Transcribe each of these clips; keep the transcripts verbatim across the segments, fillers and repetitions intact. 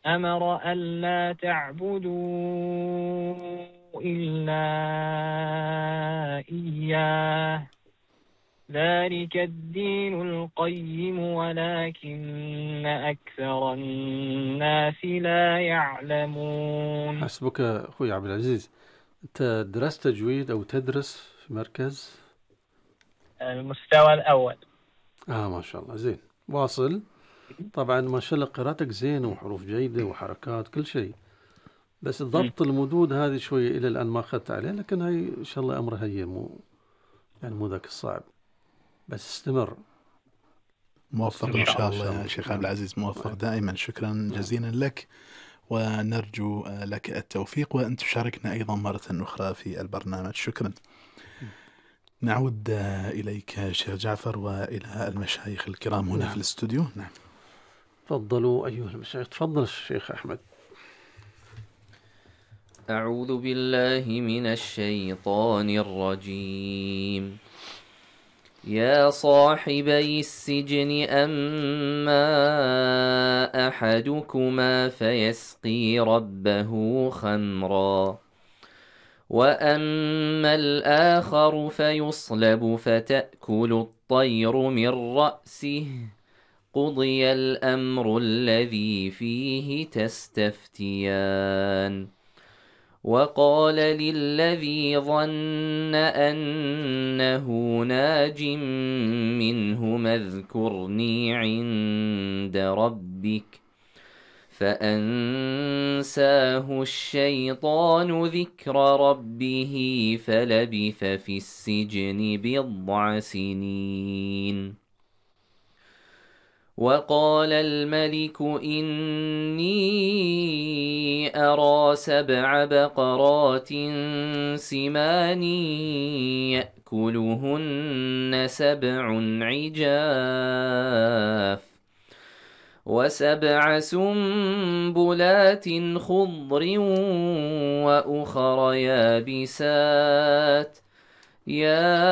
أمر ألا تعبدوا إلا إياه ذلك الدين القيم ولكن أكثر الناس لا يعلمون. حسبك أخوي عبد العزيز، أنت درست تجويد أو تدرس في مركز؟ المستوى الأول. آه ما شاء الله، زين، واصل. طبعا ما شاء الله قراءتك زين وحروف جيدة وحركات كل شيء، بس ضبط المدود هذه شوية إلى الآن ما أخذت عليه، لكن هاي إن شاء الله أمرها هي مو يعني مو ذاك الصعب، بس استمر. موفق إن شاء الله يا شيخ عبد العزيز، موفق دائما. شكرا جزيلا لك، ونرجو لك التوفيق، وأن تشاركنا أيضا مرة أخرى في البرنامج. شكرا. نعود إليك شيخ جعفر وإلى المشايخ الكرام هنا. نعم. في الاستوديو. نعم، تفضلوا أيها المشايخ. تفضل الشيخ أحمد. أعوذ بالله من الشيطان الرجيم. يا صاحبي السجن أما أحدكما فيسقي ربه خمرا وأما الآخر فيصلب فتأكل الطير من رأسه قضي الأمر الذي فيه تستفتيان. وقال للذي ظن أنه ناج منهما اذكرني عند ربك فأنساه الشيطان ذكر ربه فلبث في السجن بضع سنين. وقال الملك إني أرى سبع بقرات سمان يأكلهن سبع عجاف وسبع سنبلات خضر وأخر يابسات يا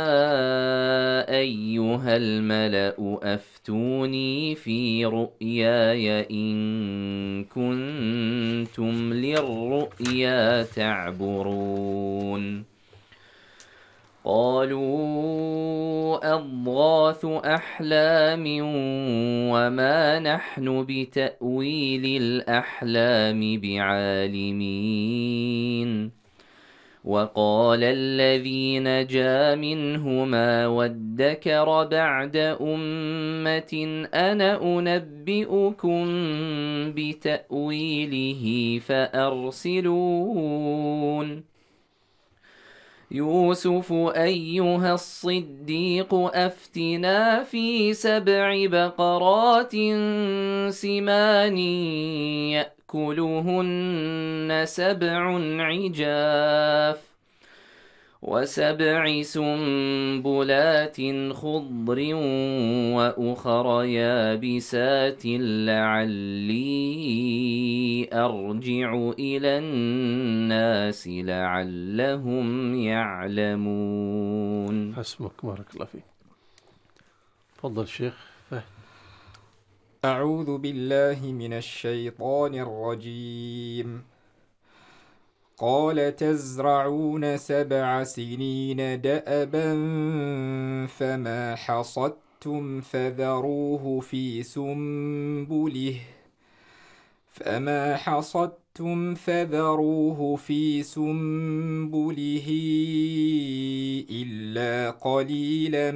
أيها الملأ أفتوني في رؤياي إن كنتم للرؤيا تعبرون. قالوا أضغاث أحلام وما نحن بتأويل الأحلام بعالمين. وقال الذي نجا منهما وادكر بعد أمة أنا أنبئكم بتأويله فأرسلون. يوسف أيها الصديق أفتنا في سبع بقرات سمان يأكلهن سبع عجاف وسبع سنبلات خضر وأخر يابسات لعلي أرجع إلى الناس لعلهم يعلمون. حسبك، بارك الله فيك. تفضل شيخ فهد. أعوذ بالله من الشيطان الرجيم. قال تزرعون سبع سنين دأبا فما حصدتم فذروه في سنبله فما حصدتم فذروه في سنبله إلا قليلا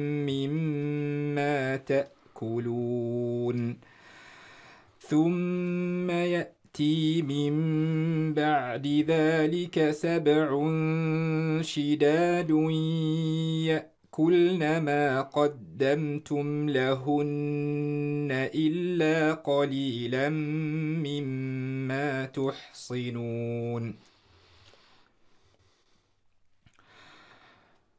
مما تأكلون. ثم يأتي من بعد ذلك سبع شداد يأكلن ما قدمتم لهن إلا قليلا مما تحصنون.